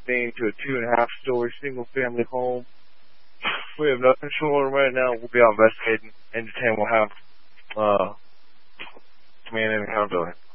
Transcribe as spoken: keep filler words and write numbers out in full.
thing to a two and a half story single family home. We have no control right now. We'll be out investigating. Entertain will have uh, command and accountability.